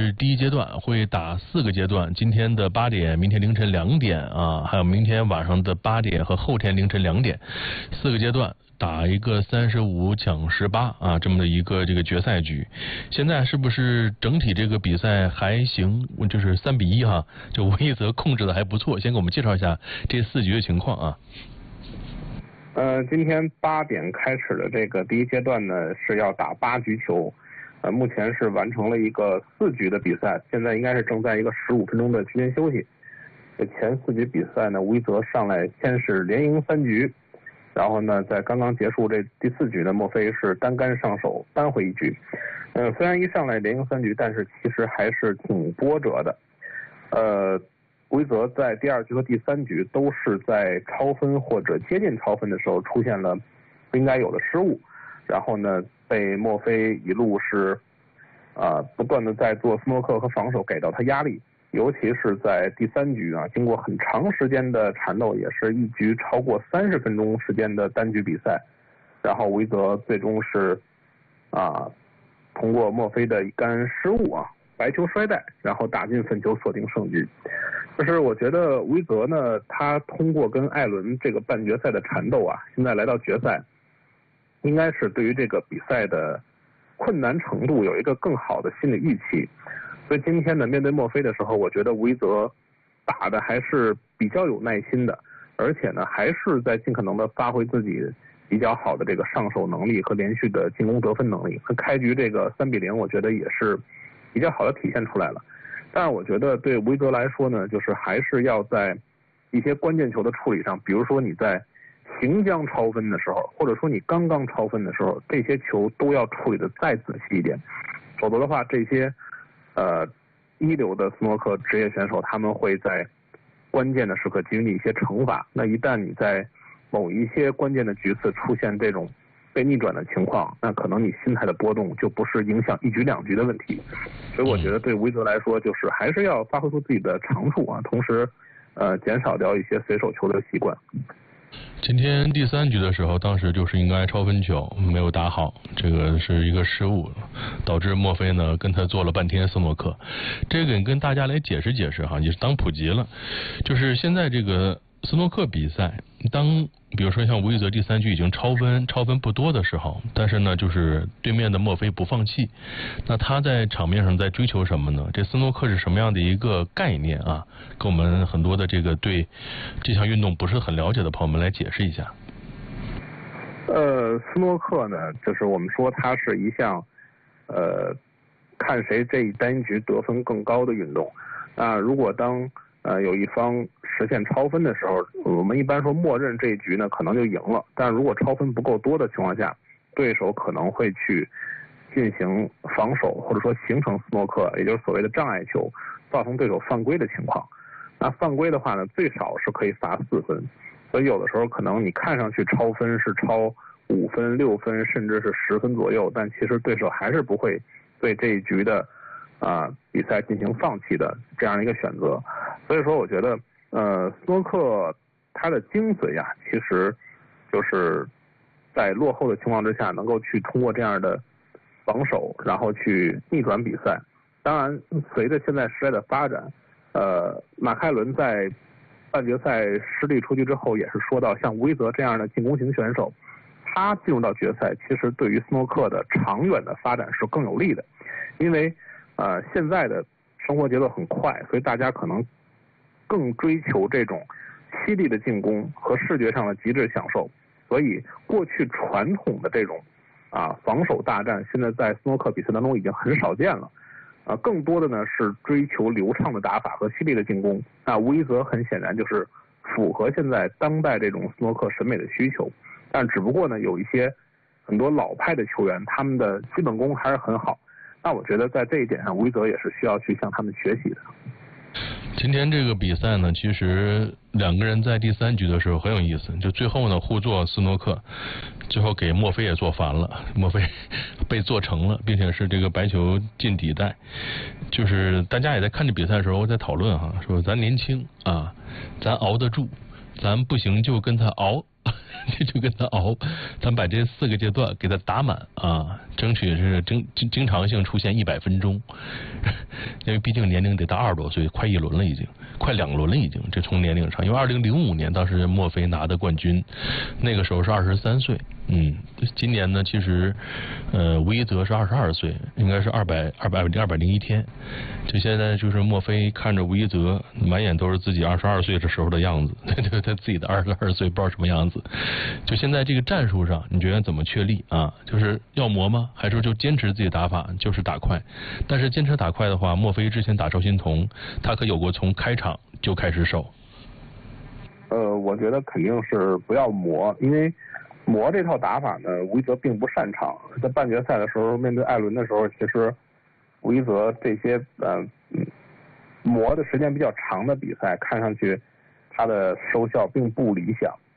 是第一阶段，会打4个阶段，今天的8点，明天凌晨2点啊，还有明天晚上的8点和后天凌晨2点，4个阶段。打一个35抢18啊，这么的一个这个决赛局，现在是不是整体这个比赛还行？就是3比1哈，这吴一泽控制的还不错。先给我们介绍一下这4局的情况啊。 今天8点开始的这个第一阶段呢，是要打8局球，目前是完成了一个4局的比赛，现在应该是正在一个15分钟的区间休息。前4局比赛呢，吴一泽上来先是连赢3局。然后呢，在刚刚结束这第4局呢，莫非是单杆上手扳回1局。虽然一上来连赢3局，但是其实还是挺波折的。吴一泽在第2局和第3局都是在超分或者接近超分的时候出现了不应该有的失误，然后呢，被莫非一路是不断的在做斯诺克和防守，给到他压力。尤其是在第3局啊，经过很长时间的缠斗，也是一局超过30分钟时间的单局比赛，然后吴一泽最终是通过莫非的一杆失误白球摔带，然后打进粉球锁定胜局。就是我觉得吴一泽呢，他通过跟艾伦这个半决赛的缠斗现在来到决赛，应该是对于这个比赛的困难程度有一个更好的心理预期。所以今天呢，面对莫非的时候，我觉得吴一泽打的还是比较有耐心的，而且呢，还是在尽可能的发挥自己比较好的这个上手能力和连续的进攻得分能力。开局这个3比0，我觉得也是比较好的体现出来了。但是我觉得对吴一泽来说呢，就是还是要在一些关键球的处理上，比如说你在行将超分的时候，或者说你刚刚超分的时候，这些球都要处理的再仔细一点，否则的话，这些一流的斯诺克职业选手，他们会在关键的时刻给予你一些惩罚。那一旦你在某一些关键的局次出现这种被逆转的情况，那可能你心态的波动就不是影响1局2局的问题。所以我觉得对吴一泽来说，就是还是要发挥出自己的长处同时减少掉一些随手球的习惯。 今天第3局的时候，当时就是应该超分球没有打好，这个是一个失误，导致莫非呢跟他做了半天斯诺克。这个跟大家来解释解释也是当普及了。就是现在这个斯诺克比赛，当比如说像吴一泽第3局已经超分不多的时候，但是呢，就是对面的莫非不放弃，那他在场面上在追求什么呢？这斯诺克是什么样的一个概念跟我们很多的这个对这项运动不是很了解的朋友们来解释一下。 斯诺克呢，就是我们说它是一项看谁这一单局得分更高的运动。如果当有一方实现超分的时候，我们一般说默认这一局呢可能就赢了。但如果超分不够多的情况下，对手可能会去进行防守，或者说形成斯诺克，也就是所谓的障碍球，造成对手犯规的情况。那犯规的话呢，最少是可以罚4分。所以有的时候可能你看上去超分是超5分、6分，甚至是10分左右，但其实对手还是不会对这一局的比赛进行放弃的这样一个选择。所以说我觉得斯诺克它的精髓其实就是在落后的情况之下能够去通过这样的防守然后去逆转比赛。当然随着现在时代的发展，马凯伦在半决赛失利出局之后也是说到，像吴一泽这样的进攻型选手，他进入到决赛其实对于斯诺克的长远的发展是更有利的。因为现在的生活节奏很快，所以大家可能更追求这种犀利的进攻和视觉上的极致享受。所以过去传统的这种防守大战，现在在斯诺克比赛当中已经很少见了。更多的呢是追求流畅的打法和犀利的进攻。吴一泽很显然就是符合现在当代这种斯诺克审美的需求，但只不过呢有一些很多老派的球员，他们的基本功还是很好。那我觉得在这一点上，吴一泽也是需要去向他们学习的。 今天这个比赛呢，其实2个人在第3局的时候很有意思，就最后呢互做斯诺克，最后给莫非也做烦了，莫非被做成了，并且是这个白球进底袋。就是大家也在看这比赛的时候在讨论说咱年轻咱熬得住，咱不行就跟他熬就跟他熬，咱把这4个阶段给他打满争取是经常性出现100分钟。 因为毕竟年龄得到20多岁，快1轮了已经，快2轮了已经，这从年龄上，因为2005年当时墨菲拿的冠军，那个时候是23岁。今年呢，其实吴一泽是22岁，应该是201天。这现在就是墨菲看着吴一泽满眼都是自己22岁的时候的样子，他自己的22岁不知道什么样子。就现在这个战术上，你觉得怎么确立啊？就是要磨吗？还是就坚持自己打法，就是打快？但是坚持打快的话，墨菲之前打周欣彤，他可有过从开场就开始守。 我觉得肯定是不要磨，因为磨这套打法呢，吴一泽并不擅长。在半决赛的时候，面对艾伦的时候，其实吴一泽这些磨的时间比较长的比赛，看上去他的收效并不理想。